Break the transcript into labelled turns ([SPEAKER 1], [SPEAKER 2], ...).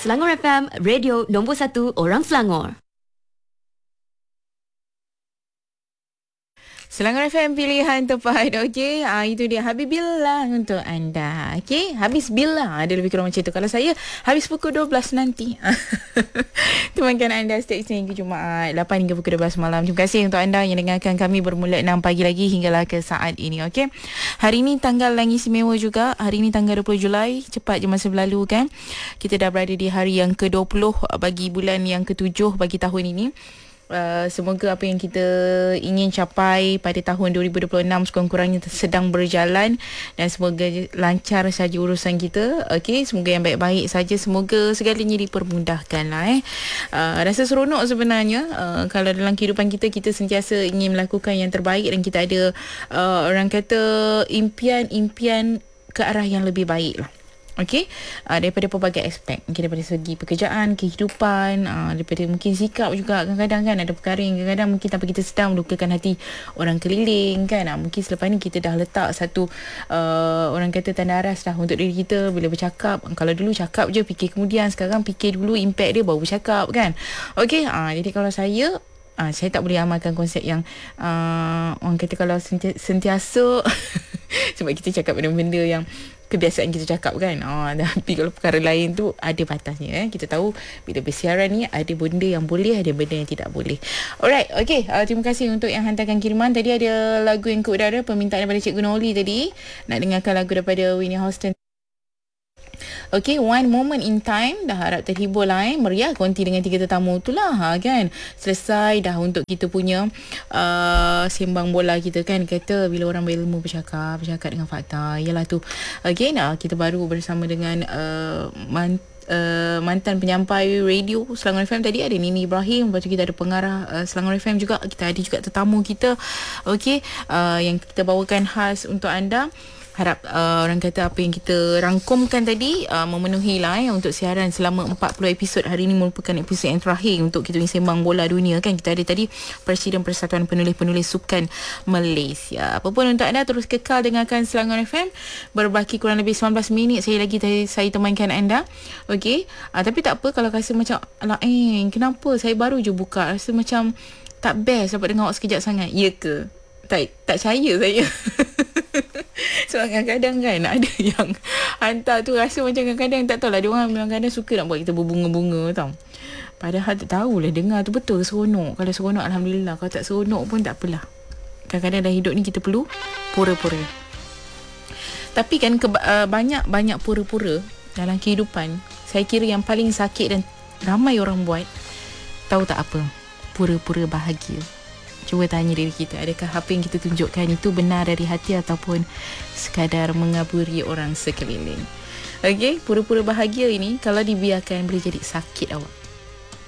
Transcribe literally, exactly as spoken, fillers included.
[SPEAKER 1] Selangor F M, radio nombor satu orang Selangor.
[SPEAKER 2] Selangor F M, pilihan tepat. Okey, ah, itu dia Habis bilang untuk anda. Okey, habis bila ada lebih kurang macam tu. Kalau saya habis pukul dua belas nanti. Temankan anda setiap Isnin hingga Jumaat lapan hingga pukul dua belas malam. Terima kasih untuk anda yang dengarkan kami bermula enam pagi lagi hinggalah ke saat ini. Okey, hari ini tanggal yang istimewa juga. Hari ini tanggal dua puluh Julai. Cepat je masa berlalu kan. Kita dah berada di hari yang ke dua puluh bagi bulan yang ketujuh bagi tahun ini. Uh, semoga apa yang kita ingin capai pada tahun dua ribu dua puluh enam sekurang-kurangnya sedang berjalan dan semoga lancar saja urusan kita. Okey, semoga yang baik-baik saja, semoga segalanya dipermudahkan lah eh. Uh, rasa seronok sebenarnya uh, kalau dalam kehidupan kita kita sentiasa ingin melakukan yang terbaik dan kita ada uh, orang kata impian-impian ke arah yang lebih baik lah. Okey, uh, daripada pelbagai aspek, mungkin daripada segi pekerjaan, kehidupan, uh, daripada mungkin sikap juga. Kadang-kadang kan ada perkara yang kadang-kadang mungkin tanpa kita sedar melukakan hati orang keliling kan. Uh, mungkin selepas ni kita dah letak satu uh, orang kata tanda aras dah untuk diri kita bila bercakap. Kalau dulu cakap je fikir kemudian, sekarang fikir dulu impact dia baru bercakap kan. Okey, uh, jadi kalau saya Uh, saya tak boleh amalkan konsep yang uh, orang kata kalau senti- sentiasa sebab kita cakap benda-benda yang kebiasaan kita cakap kan. Oh, tapi kalau perkara lain tu ada batasnya eh. Kita tahu bila bersiaran ni ada benda yang boleh, ada benda yang tidak boleh. Alright, okay. Uh, terima kasih untuk yang hantarkan kiriman. Tadi ada lagu yang ke udara, permintaan daripada Cikgu Noli tadi. Nak dengarkan lagu daripada Whitney Houston. Okay, One Moment in Time. Dah harap terhibur lah eh. Meriah konti dengan tiga tetamu tu lah ha, kan. Selesai dah untuk kita punya uh, sembang bola kita kan. Kata bila orang berilmu bercakap, bercakap dengan fakta. Yalah tu. Okay, nah, kita baru bersama dengan uh, man, uh, mantan penyampai radio Selangor F M. Tadi ada Nini Ibrahim. Lepas tu kita ada pengarah uh, Selangor F M juga. Kita ada juga tetamu kita. Okay, uh, yang kita bawakan khas untuk anda. Harap uh, orang kata apa yang kita rangkumkan tadi uh, memenuhi lah eh, untuk siaran selama empat puluh episod. Hari ini merupakan episod yang terakhir untuk kita sembang bola dunia kan. Kita ada tadi Presiden Persatuan Penulis-Penulis Sukan Malaysia. Apapun untuk anda, terus kekal dengarkan Selangor F M. Berbaki kurang lebih sembilan belas minit saya lagi tadi, saya temankan anda. Okey, uh, tapi tak apa kalau rasa macam alah eh kenapa saya baru je buka, rasa macam tak best dapat dengar awak sekejap sangat. Ya ke? Tak, tak percaya saya. Sebab so, kadang-kadang kan ada yang hantar tu rasa macam kadang-kadang tak tahulah, dia orang kadang-kadang suka nak buat kita berbunga-bunga tau. Padahal tak tahulah dengar tu betul seronok. Kalau seronok alhamdulillah, kalau tak seronok pun tak apalah. Kadang-kadang dalam hidup ni kita perlu pura-pura. Tapi kan keba- uh, banyak-banyak pura-pura dalam kehidupan. Saya kira yang paling sakit dan ramai orang buat, tahu tak apa? Pura-pura bahagia. Cuba tanya diri kita, adakah apa yang kita tunjukkan itu benar dari hati ataupun sekadar mengaburi orang sekeliling. Okey, pura-pura bahagia ini kalau dibiarkan boleh jadi sakit awak.